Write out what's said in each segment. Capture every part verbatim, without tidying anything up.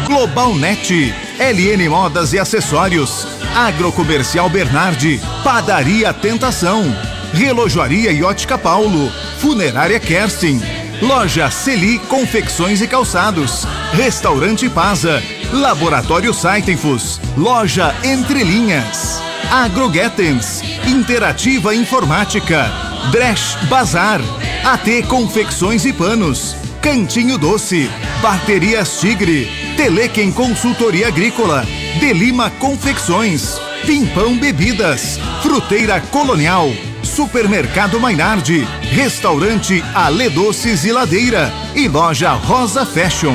Global Net, L N Modas e Acessórios, Agrocomercial Bernardi, Padaria Tentação, Relojoaria e Ótica Paulo, Funerária Kerstin, Loja Celi Confecções e Calçados, Restaurante Pasa, Laboratório Saitenfus, Loja Entre Linhas, AgroGuetens, Interativa Informática, Dresch Bazar, A T Confecções e Panos, Cantinho Doce, Baterias Tigre, Telequem Consultoria Agrícola, Delima Confecções, Pimpão Bebidas, Fruteira Colonial, Supermercado Mainardi, Restaurante Ale Doces e Ladeira e Loja Rosa Fashion.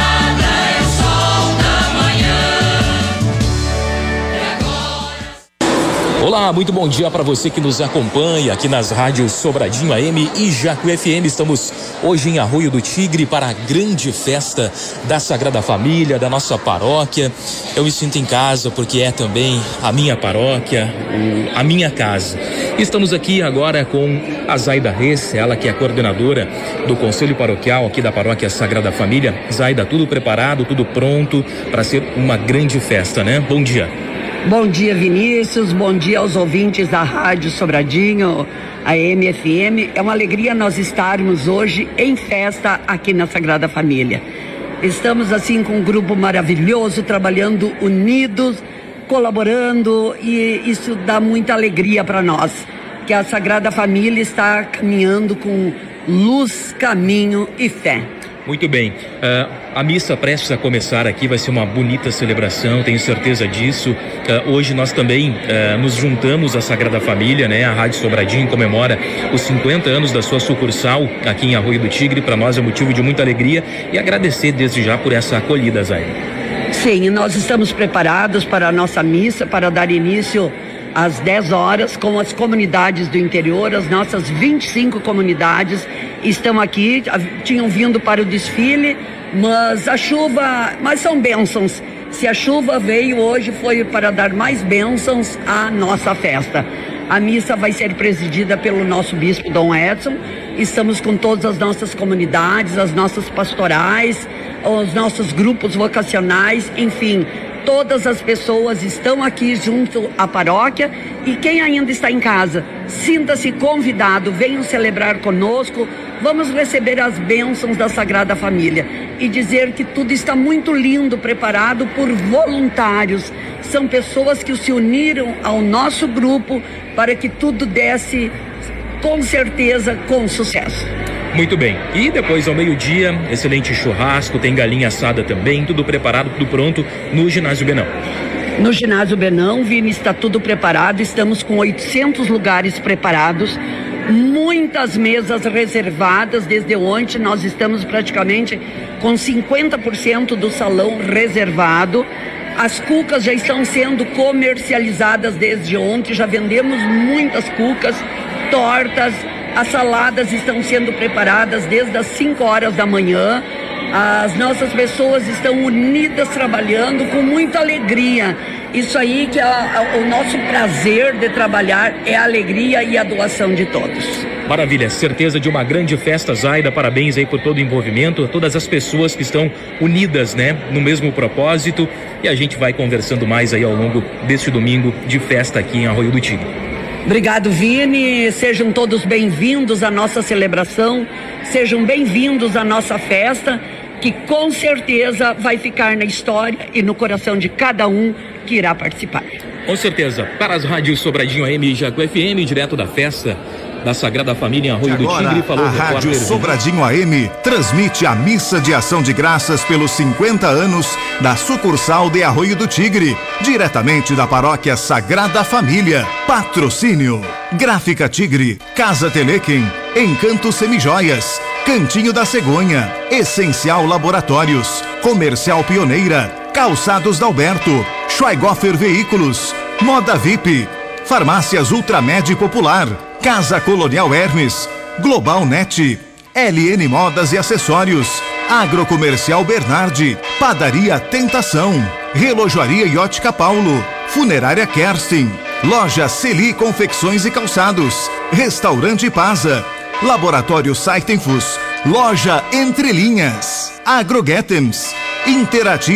Olá, muito bom dia para você que nos acompanha aqui nas rádios Sobradinho A M e Jacu F M. Estamos hoje em Arroio do Tigre para a grande festa da Sagrada Família, da nossa paróquia. Eu me sinto em casa porque é também a minha paróquia, o, a minha casa. Estamos aqui agora com a Zaida Reis, ela que é coordenadora do Conselho Paroquial aqui da Paróquia Sagrada Família. Zaida, tudo preparado, tudo pronto para ser uma grande festa, né? Bom dia. Bom dia, Vinícius, bom dia aos ouvintes da Rádio Sobradinho, a M F M. É uma alegria nós estarmos hoje em festa aqui na Sagrada Família. Estamos assim com um grupo maravilhoso, trabalhando unidos, colaborando, e isso dá muita alegria para nós, que a Sagrada Família está caminhando com luz, caminho e fé. Muito bem, uh, a missa prestes a começar aqui vai ser uma bonita celebração, tenho certeza disso. Uh, hoje nós também uh, nos juntamos à Sagrada Família, né? A Rádio Sobradinho comemora os cinquenta anos da sua sucursal aqui em Arroio do Tigre. Para nós é motivo de muita alegria e agradecer desde já por essa acolhida, Zaida. Sim, nós estamos preparados para a nossa missa, para dar início às dez horas, com as comunidades do interior. As nossas vinte e cinco comunidades estão aqui, tinham vindo para o desfile, mas a chuva, mas são bênçãos. Se a chuva veio hoje, foi para dar mais bênçãos à nossa festa. A missa vai ser presidida pelo nosso bispo Dom Edson. Estamos com todas as nossas comunidades, as nossas pastorais, os nossos grupos vocacionais, enfim, todas as pessoas estão aqui junto à paróquia. E quem ainda está em casa, sinta-se convidado, venham celebrar conosco. Vamos receber as bênçãos da Sagrada Família e dizer que tudo está muito lindo, preparado por voluntários. São pessoas que se uniram ao nosso grupo para que tudo desse, com certeza, com sucesso. Muito bem, e depois ao meio-dia, excelente churrasco, tem galinha assada também, tudo preparado, tudo pronto no Ginásio Benão. No Ginásio Benão, Vini, está tudo preparado, estamos com oitocentos lugares preparados, muitas mesas reservadas. Desde ontem nós estamos praticamente com cinquenta por cento do salão reservado. As cucas já estão sendo comercializadas desde ontem, já vendemos muitas cucas, tortas. As saladas estão sendo preparadas desde as cinco horas da manhã. As nossas pessoas estão unidas, trabalhando com muita alegria. Isso aí que é a, a, o nosso prazer de trabalhar, é a alegria e a doação de todos. Maravilha, certeza de uma grande festa, Zaida. Parabéns aí por todo o envolvimento, todas as pessoas que estão unidas, né, no mesmo propósito. E a gente vai conversando mais aí ao longo deste domingo de festa aqui em Arroio do Tigre. Obrigado, Vini, sejam todos bem-vindos à nossa celebração, sejam bem-vindos à nossa festa, que com certeza vai ficar na história e no coração de cada um que irá participar. Com certeza, para as rádios Sobradinho A M e Jacu F M, direto da festa da Sagrada Família em Arroio do Tigre, falou a Rádio Sobradinho A M transmite a missa de ação de graças pelos cinquenta anos da sucursal de Arroio do Tigre, diretamente da Paróquia Sagrada Família. Patrocínio: Gráfica Tigre, Casa Telequem, Encanto Semijoias, Cantinho da Cegonha, Essencial Laboratórios, Comercial Pioneira, Calçados Dalberto, Schweighofer Veículos, Moda V I P, Farmácias Ultramed Popular, Casa Colonial Hermes, Global Net, L N Modas e Acessórios, Agrocomercial Bernardi, Padaria Tentação, Relojoaria e Ótica Paulo, Funerária Kerstin, Loja Celi Confecções e Calçados, Restaurante Pasa, Laboratório Saitenfus, Loja Entre Linhas, AgroGuetens, Interativa